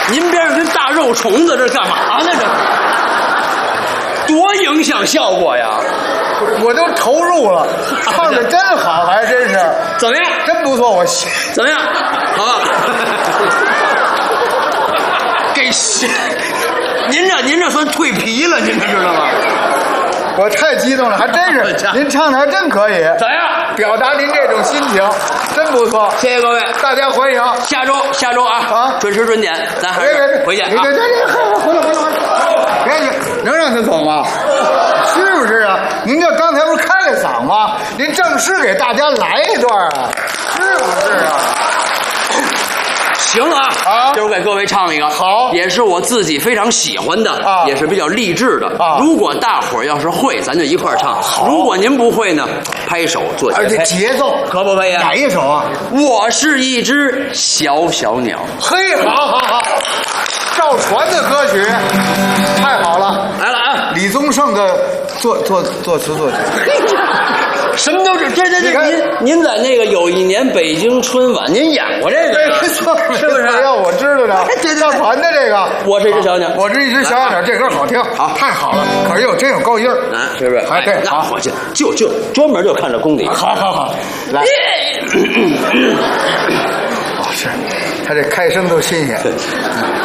您边上跟大肉虫子这干嘛呢？这多影响效果呀！ 我都投入了，唱的真好，还真是。 怎么样？ 真不错，我怎么样？好吧。给您这算蜕皮了，您这知道吗？ 我太激动了，还真是，您唱的还真可以。 怎样？ 表达您这种心情，真不错。 谢谢各位， 大家欢迎。 下周啊，准时准点，咱还是回去啊。 回来，别去，能让他走吗？是不是啊？您这刚才不是开了嗓吗？您正式给大家来一段啊，是不是啊？ 行啊， 啊， 今儿给各位唱一个， 好， 也是我自己非常喜欢的， 啊， 也是比较励志的啊。 如果大伙儿要是会，咱就一块儿唱；如果您不会呢，拍手做节拍。 而且节奏可不可以啊？ 哪一首啊？ 我是一只小小鸟。 嘿，好，赵传的歌曲，太好了， 来了啊！ 李宗盛的作词作曲。 什么都是，对，您在那个有一年北京春晚，您演过这个， 没错， 是不是？ 要我知道的，赵传的这个， 我是一只小鸟， 我是一只小鸟，这歌好听， 好， 太好了，可是又真有高音儿， 是不是？ 哎，对， 那我就专门就看这功底， 好，来，是，他这开声都新鲜。